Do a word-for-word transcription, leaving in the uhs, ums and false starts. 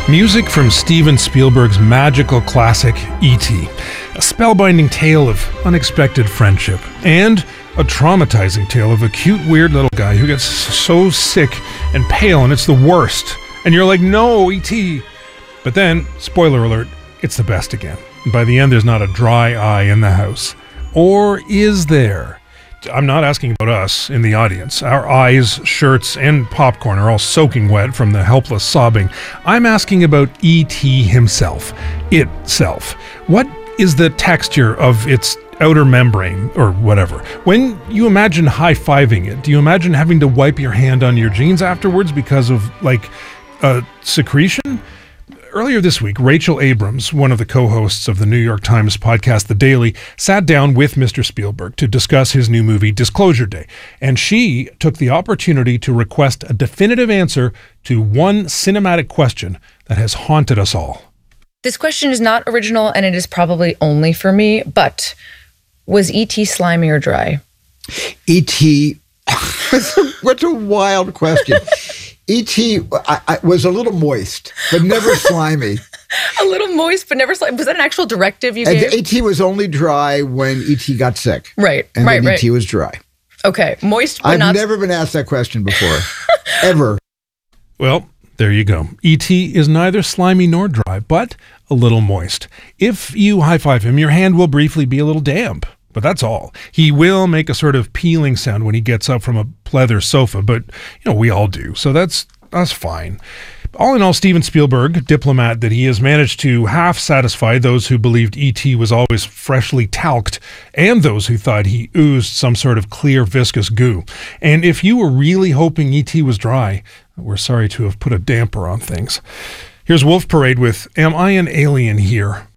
Music from Steven Spielberg's magical classic E T, a spellbinding tale of unexpected friendship, and a traumatizing tale of a cute, weird little guy who gets so sick and pale, and it's the worst. And you're like, no, E T. But then, spoiler alert, it's the best again. And by the end, there's not a dry eye in the house. Or is there? I'm not asking about us in the audience. Our eyes, shirts, and popcorn are all soaking wet from the helpless sobbing. I'm asking about E T himself, itself. What is the texture of its outer membrane, or whatever? When you imagine high-fiving it, do you imagine having to wipe your hand on your jeans afterwards because of, like, uh, secretion? Earlier this week, Rachel Abrams, one of the co-hosts of the New York Times podcast The Daily, sat down with Mister Spielberg to discuss his new movie, Disclosure Day. And she took the opportunity to request a definitive answer to one cinematic question that has haunted us all. This question is not original, and it is probably only for me, but was E T slimy or dry? E T What a wild question. E T I, I, was a little moist, but never slimy. A little moist, but never slimy. Was that an actual directive you and gave? E T was only dry when E T got sick. Right, and right, then right. E T was dry. Okay, moist, but I've not... never been asked that question before, ever. Well, there you go. E T is neither slimy nor dry, but a little moist. If you high-five him, your hand will briefly be a little damp. But that's all. He will make a sort of peeling sound when he gets up from a pleather sofa, but, you know, we all do. So that's that's fine. All in all, Steven Spielberg, diplomat that he has managed to half satisfy those who believed E T was always freshly talked and those who thought he oozed some sort of clear, viscous goo. And if you were really hoping E T was dry, we're sorry to have put a damper on things. Here's Wolf Parade with Am I an Alien Here?